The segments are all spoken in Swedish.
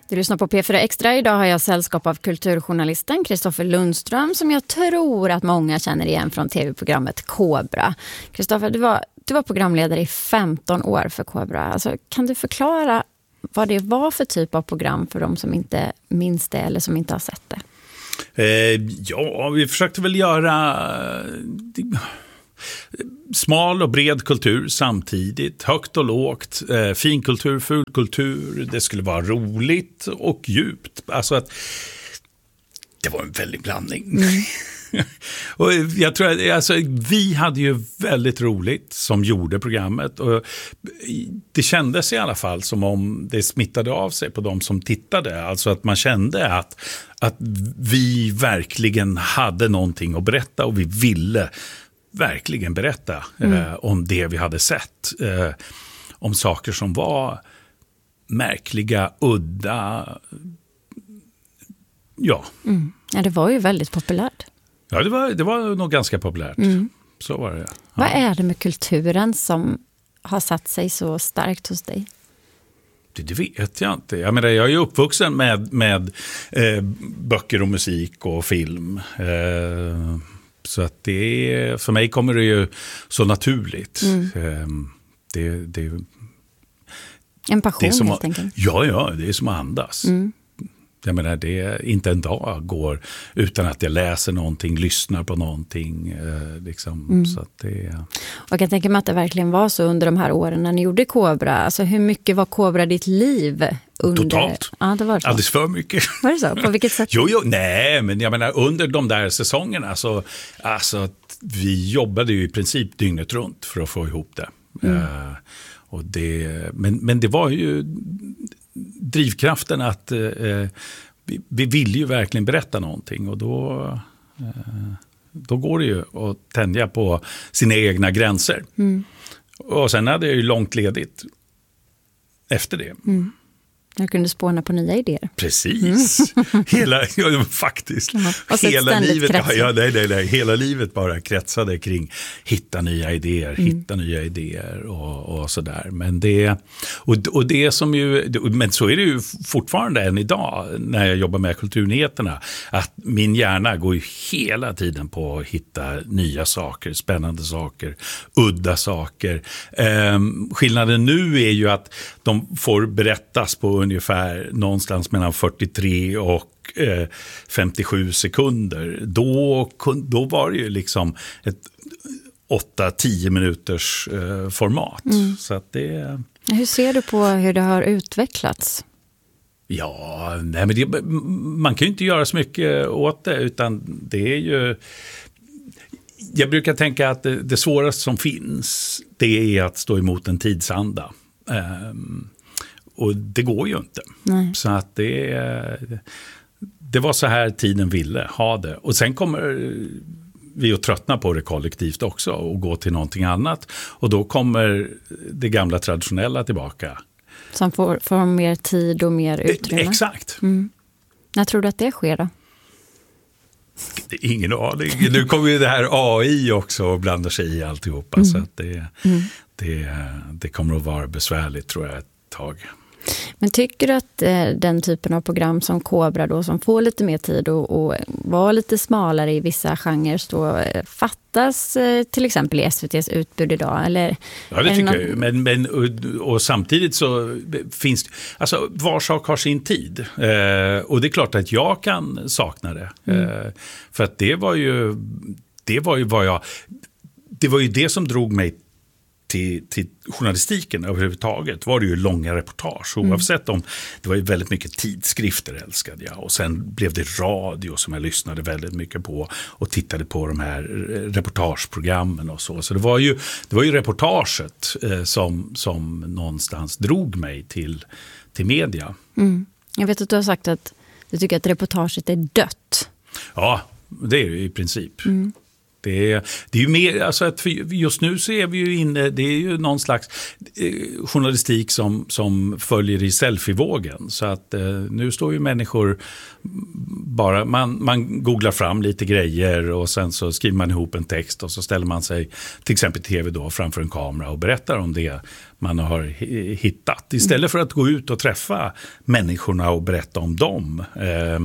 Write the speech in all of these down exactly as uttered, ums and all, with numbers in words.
Du lyssnar på P fyra Extra. Idag har jag sällskap av kulturjournalisten Kristoffer Lundström som jag tror att många känner igen från tv-programmet Kobra. Kristoffer, du var, du var programledare i femton år för Kobra. Alltså, kan du förklara vad det var för typ av program för de som inte minns det eller som inte har sett det? Eh, ja, vi försökte väl göra eh, smal och bred kultur samtidigt, högt och lågt, eh, fin kultur, ful kultur, det skulle vara roligt och djupt. Alltså att det var en väldig blandning. Mm. Och jag tror att alltså, vi hade ju väldigt roligt som gjorde programmet och det kändes i alla fall som om det smittade av sig på de som tittade. Alltså att man kände att, att vi verkligen hade någonting att berätta och vi ville verkligen berätta mm. eh, om det vi hade sett. Eh, om saker som var märkliga, udda. Ja. Mm. Ja, det var ju väldigt populärt. Ja, det var, det var nog ganska populärt. Mm. Så var det. Ja. Vad är det med kulturen som har satt sig så starkt hos dig? Det, det vet jag inte. Jag menar, jag är ju uppvuxen med, med eh, böcker och musik och film. Eh, så att det, för mig kommer det ju så naturligt. Mm. Eh, det, det, en passion det är som helt att, enkelt. Ja, ja, det är som att andas. Mm. Jag menar, det är inte en dag går utan att jag läser någonting, lyssnar på någonting. Eh, liksom, mm. så att det, och jag kan tänka mig att det verkligen var så under de här åren när ni gjorde Kobra. Alltså hur mycket var Kobra ditt liv? Under... Totalt. Ja, det var så. Alldeles för mycket. Var det så? På vilket sätt? jo, jo, nej, men jag menar under de där säsongerna så alltså, vi jobbade ju i princip dygnet runt för att få ihop det. Mm. Uh, och det men, men det var ju drivkraften att eh, vi, vi ville ju verkligen berätta någonting och då, eh, då går det ju att tänja på sina egna gränser. Mm. Och sen hade jag ju långt ledigt efter det. Mm. Jag kunde spåna på nya idéer. Precis. Mm. Hela, ja, faktiskt. Ja, hela livet, ja, ja, nej, nej, nej. Hela livet bara kretsade kring hitta nya idéer, mm. hitta nya idéer och, och sådär. Men det, och, och det som ju, men så är det ju fortfarande än idag när jag jobbar med kulturnyheterna. Att min hjärna går ju hela tiden på att hitta nya saker, spännande saker, udda saker. Ehm, skillnaden nu är ju att de får berättas på ungefär någonstans mellan fyrtiotre och eh, femtiosju sekunder. Då, då var det ju liksom ett åtta till tio minuters eh, format. Mm. Så att det... Hur ser du på hur det har utvecklats? Ja, nej, men det, man kan ju inte göra så mycket åt det utan det är ju... Jag brukar tänka att det, det svåraste som finns det är att stå emot en tidsanda. Um, Och det går ju inte. Nej. Så att det, det var så här tiden ville ha det. Och sen kommer vi att tröttna på det kollektivt också och gå till någonting annat. Och då kommer det gamla traditionella tillbaka. Som får, får mer tid och mer utrymme. Det, exakt. Mm. När tror du att det sker då? Det är ingen aning. Nu kommer ju det här A I också och blandar sig i alltihopa. Mm. Så att det, mm. det, det kommer att vara besvärligt tror jag ett tag. Men tycker du att eh, den typen av program som Kobra då som får lite mer tid och, och var lite smalare i vissa genrer då eh, fattas eh, till exempel i S V T:s utbud idag? Eller, ja, det tycker någon... jag. Men, men, och, och samtidigt så finns det, alltså var sak har sin tid. Eh, och det är klart att jag kan sakna det. Mm. Eh, för att det var ju det var ju vad jag det var ju det som drog mig Till, till journalistiken överhuvudtaget var det ju långa reportage oavsett om det var ju väldigt mycket tidskrifter älskade jag och sen blev det radio som jag lyssnade väldigt mycket på och tittade på de här reportageprogrammen och så så det var ju det var ju reportaget eh, som som någonstans drog mig till till media. Mm. Jag vet att du har sagt att du tycker att reportaget är dött. Ja, det är ju i princip. Mm. Det är, det är ju mer, alltså att just nu så är vi ju inne, det är ju någon slags eh, journalistik som, som följer i selfievågen. Så att eh, nu står ju människor bara, man, man googlar fram lite grejer och sen så skriver man ihop en text och så ställer man sig till exempel tv då framför en kamera och berättar om det man har hittat. Istället för att gå ut och träffa människorna och berätta om dem. Eh,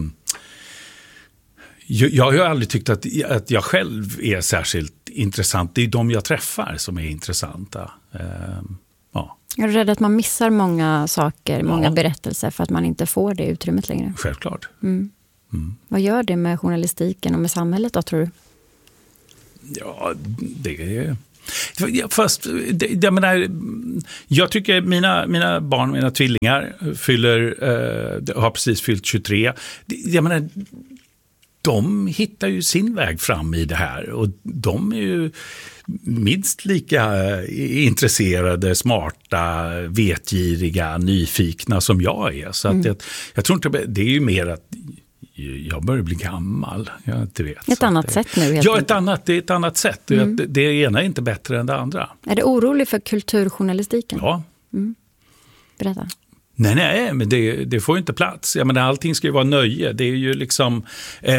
Jag har ju aldrig tyckt att, att jag själv är särskilt intressant. Det är de jag träffar som är intressanta. Uh, ja. Är du rädd att man missar många saker, många ja. berättelser för att man inte får det utrymmet längre? Självklart. Mm. Mm. Vad gör det med journalistiken och med samhället då, tror du? Ja, det är... Fast, det, jag menar, jag tycker mina, mina barn, mina tvillingar fyller, uh, har precis fyllt tjugotre. Jag menar... De hittar ju sin väg fram i det här och de är ju minst lika intresserade, smarta, vetgiriga, nyfikna som jag är. Så att mm. jag, jag tror inte, det är ju mer att jag börjar bli gammal. Jag inte vet. Ett annat det, sätt nu helt Ja, ett annat, det är ett annat sätt. Mm. Det, det ena är inte bättre än det andra. Är du orolig för kulturjournalistiken? Ja. Mm. Berätta. Nej, nej, men det, det får ju inte plats. Jag menar, allting ska ju vara nöje. Det är ju liksom... Eh,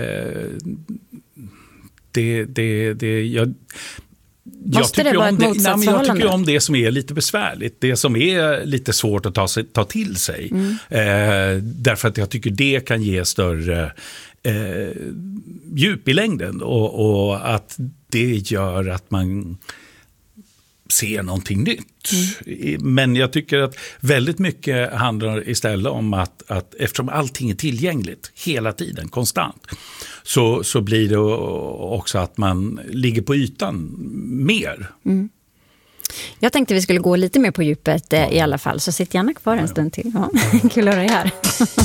det, det, det, jag, Måste jag det vara ett motsatsförhållande? Jag tycker om det som är lite besvärligt. Det som är lite svårt att ta, ta till sig. Mm. Eh, därför att jag tycker det kan ge större eh, djup i längden. Och, och att det gör att man... se någonting nytt. Mm. Men jag tycker att väldigt mycket handlar istället om att, att eftersom allting är tillgängligt hela tiden, konstant, så, så blir det också att man ligger på ytan mer. Mm. Jag tänkte vi skulle gå lite mer på djupet ja. i alla fall, så sitt gärna kvar en ja, ja. stund till. Ja. Kul att höra det här.